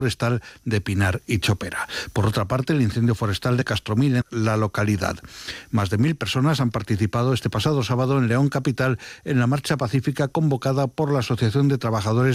forestal de Pinar y Chopera. Por otra parte, el incendio forestal de Castromil, en la localidad. Más de 1000 personas han participado este pasado sábado en León capital en la marcha pacífica convocada por la Asociación de Trabajadores